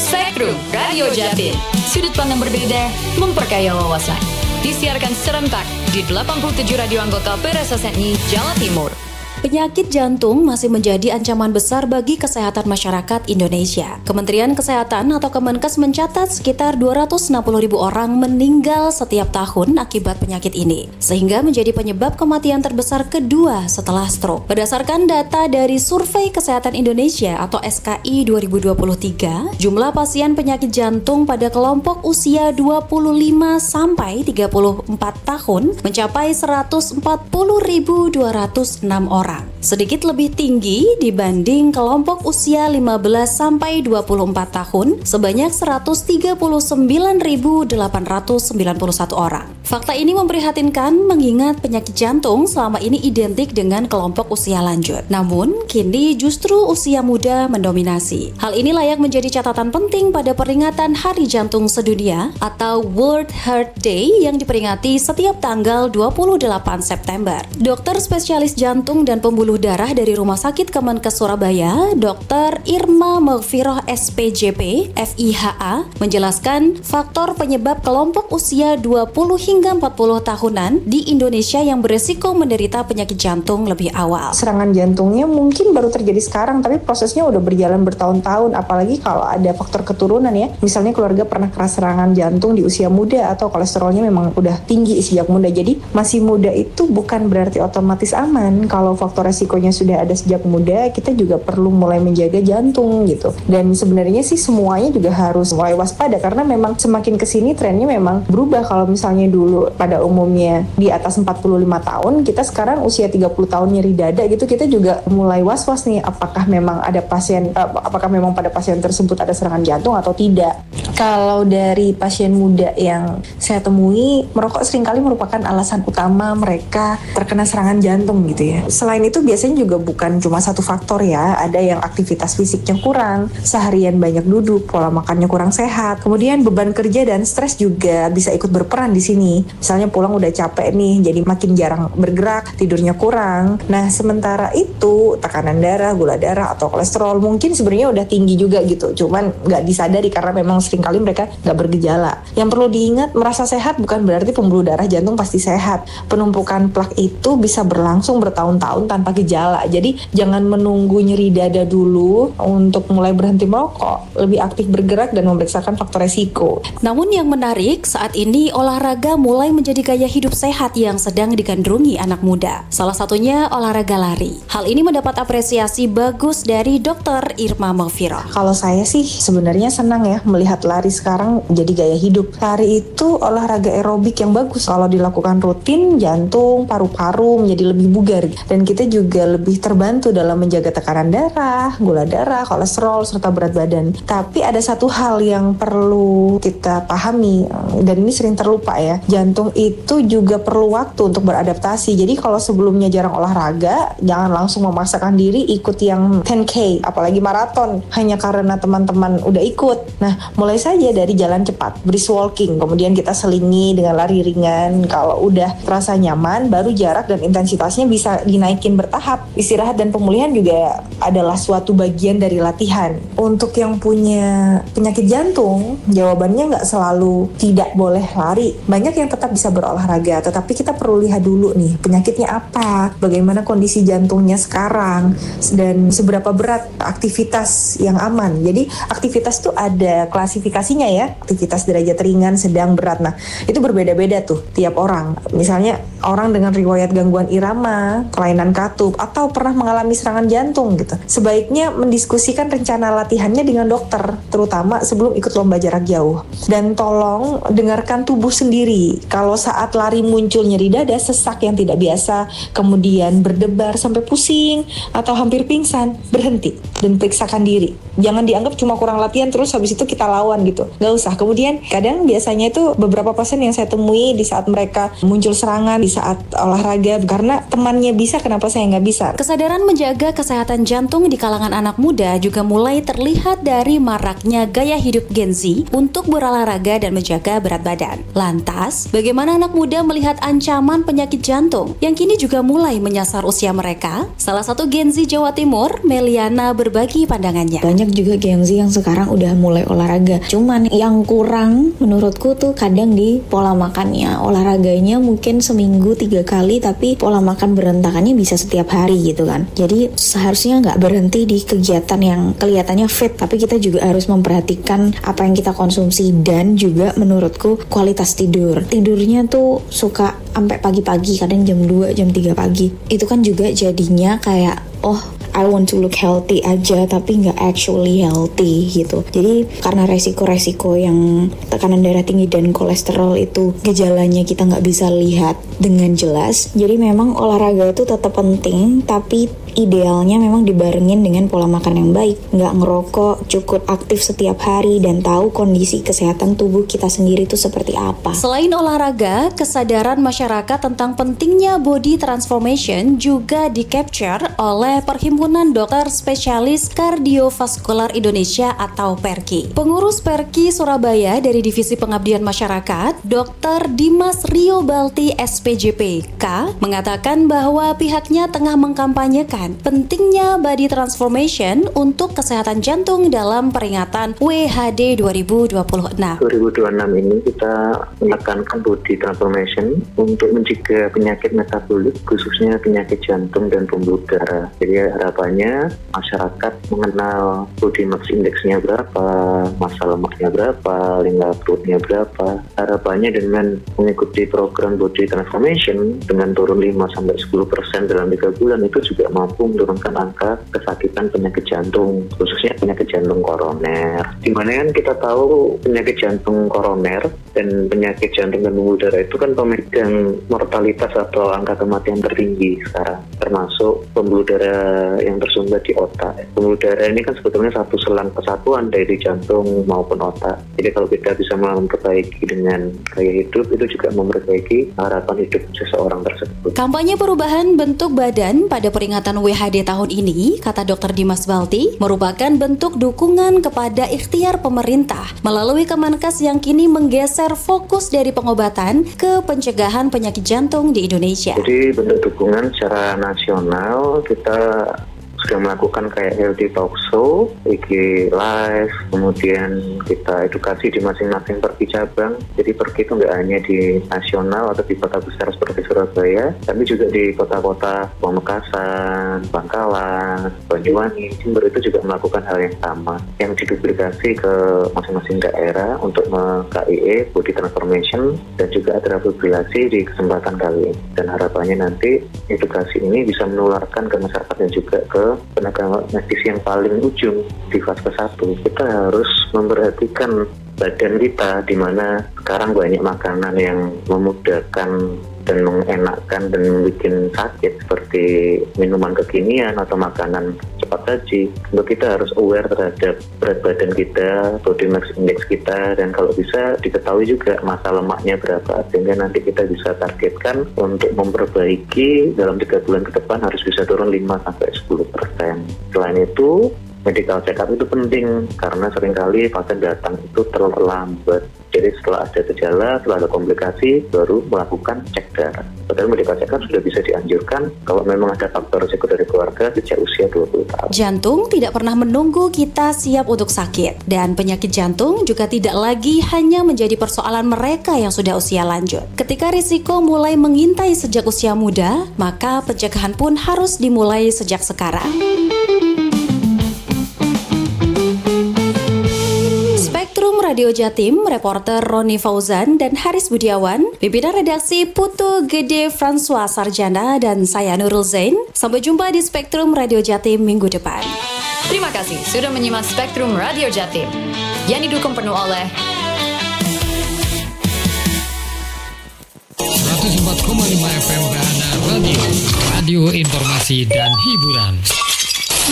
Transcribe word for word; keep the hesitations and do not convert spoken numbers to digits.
Spektrum Radio Jatim. Sudut pandang berbeda, memperkaya wawasan. Disiarkan serentak di delapan puluh tujuh radio anggota P R S S N I Jawa Timur. Penyakit jantung masih menjadi ancaman besar bagi kesehatan masyarakat Indonesia. Kementerian Kesehatan atau Kemenkes mencatat sekitar dua ratus enam puluh ribu orang meninggal setiap tahun akibat penyakit ini, sehingga menjadi penyebab kematian terbesar kedua setelah stroke. Berdasarkan data dari Survei Kesehatan Indonesia atau S K I dua ribu dua puluh tiga, jumlah pasien penyakit jantung pada kelompok usia dua puluh lima sampai tiga puluh empat tahun mencapai seratus empat puluh ribu dua ratus enam orang. Sedikit lebih tinggi dibanding kelompok usia lima belas sampai dua puluh empat tahun sebanyak seratus tiga puluh sembilan ribu delapan ratus sembilan puluh satu orang. Fakta ini memprihatinkan mengingat penyakit jantung selama ini identik dengan kelompok usia lanjut. Namun, kini justru usia muda mendominasi. Hal ini layak menjadi catatan penting pada peringatan Hari Jantung Sedunia atau World Heart Day yang diperingati setiap tanggal dua puluh delapan September. Dokter spesialis jantung dan pembuluh darah dari Rumah Sakit Kemenkes Surabaya, Dokter Irma Maghfirah S P J P, F I H A, menjelaskan faktor penyebab kelompok usia dua puluh hingga empat puluh tahunan di Indonesia yang beresiko menderita penyakit jantung lebih awal. Serangan jantungnya mungkin baru terjadi sekarang, tapi prosesnya udah berjalan bertahun-tahun, apalagi kalau ada faktor keturunan ya. Misalnya keluarga pernah kena serangan jantung di usia muda atau kolesterolnya memang udah tinggi sejak muda. Jadi masih muda itu bukan berarti otomatis aman. Kalau faktor resikonya sudah ada sejak muda, kita juga perlu mulai menjaga jantung gitu. Dan sebenarnya sih semuanya juga harus mulai waspada karena memang semakin kesini trennya memang berubah. Kalau misalnya dulu pada umumnya di atas empat puluh lima tahun, kita sekarang usia tiga puluh tahun nyeri dada gitu, kita juga mulai was-was nih apakah memang ada pasien apakah memang pada pasien tersebut ada serangan jantung atau tidak. Kalau dari pasien muda yang saya temui, merokok seringkali merupakan alasan utama mereka terkena serangan jantung gitu ya. Selain itu biasanya juga bukan cuma satu faktor ya, ada yang aktivitas fisiknya kurang, seharian banyak duduk, pola makannya kurang sehat, kemudian beban kerja dan stres juga bisa ikut berperan di sini. Misalnya pulang udah capek nih, jadi makin jarang bergerak, tidurnya kurang. Nah, sementara itu tekanan darah, gula darah atau kolesterol mungkin sebenarnya udah tinggi juga gitu, cuman nggak disadari karena memang seringkali mereka nggak bergejala. Yang perlu diingat, merasa sehat bukan berarti pembuluh darah jantung pasti sehat. Penumpukan plak itu bisa berlangsung bertahun-tahun tanpa gejala. Jadi jangan menunggu nyeri dada dulu untuk mulai berhenti merokok. Lebih aktif bergerak dan memeriksakan faktor resiko. Namun yang menarik, saat ini olahraga mulai menjadi gaya hidup sehat yang sedang digandrungi anak muda. Salah satunya olahraga lari. Hal ini mendapat apresiasi bagus dari Dokter Irma Maghfirah. Kalau saya sih sebenarnya senang ya melihat lari sekarang jadi gaya hidup. Lari itu olahraga aerobik yang bagus. Kalau dilakukan rutin, jantung, paru-paru menjadi lebih bugar. Dan kita juga lebih terbantu dalam menjaga tekanan darah, gula darah, kolesterol, serta berat badan. Tapi ada satu hal yang perlu kita pahami, dan ini sering terlupa ya. Jantung itu juga perlu waktu untuk beradaptasi. Jadi kalau sebelumnya jarang olahraga, jangan langsung memaksakan diri ikut yang sepuluh K, apalagi maraton, hanya karena teman-teman udah ikut. Nah, mulai saja dari jalan cepat, brisk walking, kemudian kita selingi dengan lari ringan. Kalau udah terasa nyaman, baru jarak dan intensitasnya bisa dinaikin bertahap. Istirahat dan pemulihan juga adalah suatu bagian dari latihan. Untuk yang punya penyakit jantung, jawabannya nggak selalu tidak boleh lari. Banyak yang tetap bisa berolahraga, tetapi kita perlu lihat dulu nih, penyakitnya apa, bagaimana kondisi jantungnya sekarang, dan seberapa berat aktivitas yang aman. Jadi aktivitas tuh ada klasifikasinya ya, aktivitas derajat ringan, sedang, berat. Nah, itu berbeda-beda tuh tiap orang. Misalnya orang dengan riwayat gangguan irama, kelainan katup, atau pernah mengalami serangan jantung gitu, sebaiknya mendiskusikan rencana latihannya dengan dokter, terutama sebelum ikut lomba jarak jauh. Dan tolong dengarkan tubuh sendiri. Kalau saat lari muncul nyeri dada, sesak yang tidak biasa, kemudian berdebar sampai pusing atau hampir pingsan, berhenti dan periksakan diri. Jangan dianggap cuma kurang latihan terus habis itu kita lawan gitu. Gak usah. Kemudian kadang biasanya itu beberapa pasien yang saya temui di saat mereka muncul serangan di saat olahraga, karena temannya bisa, kenapa saya nggak nggak bisa. Kesadaran menjaga kesehatan jantung di kalangan anak muda juga mulai terlihat dari maraknya gaya hidup Gen Z untuk berolahraga dan menjaga berat badan. Lantas, bagaimana anak muda melihat ancaman penyakit jantung yang kini juga mulai menyasar usia mereka? Salah satu Gen Z Jawa Timur, Meliana, berbagi pandangannya. Banyak juga Gen Z yang sekarang udah mulai olahraga. Cuman yang kurang menurutku tuh kadang di pola makannya. Olahraganya mungkin seminggu tiga kali, tapi pola makan berantakannya bisa setiap hari gitu kan. Jadi seharusnya nggak berhenti di kegiatan yang kelihatannya fit, tapi kita juga harus memperhatikan apa yang kita konsumsi dan juga menurutku kualitas tidur. Tidurnya tuh suka sampai pagi-pagi, kadang jam dua, jam tiga pagi. Itu kan juga jadinya kayak oh I want to look healthy aja tapi nggak actually healthy gitu. Jadi karena resiko-resiko yang tekanan darah tinggi dan kolesterol itu gejalanya kita nggak bisa lihat dengan jelas. Jadi memang olahraga itu tetap penting, tapi idealnya memang dibarengin dengan pola makan yang baik. Nggak ngerokok, cukup aktif setiap hari, dan tahu kondisi kesehatan tubuh kita sendiri itu seperti apa. Selain olahraga, kesadaran masyarakat tentang pentingnya body transformation juga di-capture oleh Perhimpunan Dokter Spesialis Kardiovaskular Indonesia atau PERKI. Pengurus PERKI Surabaya dari Divisi Pengabdian Masyarakat, Dokter Dimas Rio Balti S P J P K, mengatakan bahwa pihaknya tengah mengkampanyekan pentingnya body transformation untuk kesehatan jantung dalam peringatan W H D dua ribu dua puluh enam. dua ribu dua puluh enam ini kita menekankan body transformation untuk mencegah penyakit metabolik, khususnya penyakit jantung dan pembuluh darah. Jadi harapannya masyarakat mengenal body mass index-nya berapa, massa lemaknya berapa, lingkar perutnya berapa. Harapannya dengan mengikuti program body transformation dengan turun lima sampai sepuluh persen dalam tiga bulan itu juga mampu menurunkan angka kesakitan penyakit jantung, khususnya penyakit jantung koroner. Dimana kan kita tahu penyakit jantung koroner dan penyakit jantung dan pembuluh darah itu kan pemegang mortalitas atau angka kematian tertinggi sekarang, termasuk pembuluh darah yang tersumbat di otak. Pembuluh darah ini kan sebetulnya satu selang kesatuan dari jantung maupun otak. Jadi kalau kita bisa memperbaiki dengan gaya hidup, itu juga memperbaiki harapan hidup seseorang tersebut. Kampanye perubahan bentuk badan pada peringatan W H D tahun ini, kata Dokter Dimas Balti, merupakan bentuk dukungan kepada ikhtiar pemerintah melalui Kemenkes yang kini menggeser fokus dari pengobatan ke pencegahan penyakit jantung di Indonesia. Jadi bentuk dukungan secara nasional kita sudah melakukan kayak healthy talk show, I G live, kemudian kita edukasi di masing-masing perki cabang. Jadi perki itu nggak hanya di nasional atau di kota besar seperti Surabaya, tapi juga di kota-kota Pamekasan, Bangkalan, Banyuwangi, Jember itu juga melakukan hal yang sama, yang diduplikasi ke masing-masing daerah untuk K I E, body transformation, dan juga adrenalin di kesempatan kali ini. Dan harapannya nanti edukasi ini bisa menularkan ke masyarakatnya juga ke tenaga medis yang paling ujung di fase satu. Kita harus memperhatikan badan kita, di mana sekarang banyak makanan yang memudahkan dan mengenakkan dan membuat sakit seperti minuman kekinian atau makanan cepat saji. Untuk kita harus aware terhadap berat badan kita, body mass index kita, dan kalau bisa diketahui juga massa lemaknya berapa, sehingga nanti kita bisa targetkan untuk memperbaiki dalam tiga bulan ke depan harus bisa turun lima sampai sepuluh persen. Selain itu, medical check up itu penting karena seringkali pasien datang itu terlambat. Jadi setelah ada gejala, setelah ada komplikasi, baru melakukan cek darah. Padahal medical check up sudah bisa dianjurkan kalau memang ada faktor risiko dari keluarga sejak usia dua puluh tahun. Jantung tidak pernah menunggu kita siap untuk sakit. Dan penyakit jantung juga tidak lagi hanya menjadi persoalan mereka yang sudah usia lanjut. Ketika risiko mulai mengintai sejak usia muda, maka pencegahan pun harus dimulai sejak sekarang. Radio Jatim, reporter Roni Fauzan dan Haris Budiawan, pimpinan redaksi Putu Gede François Sarjana, dan saya Nurul Zain. Sampai jumpa di Spektrum Radio Jatim minggu depan. Terima kasih sudah menyimak Spektrum Radio Jatim yang didukung penuh oleh seratus empat koma lima F M Bahana Radio, radio informasi dan hiburan.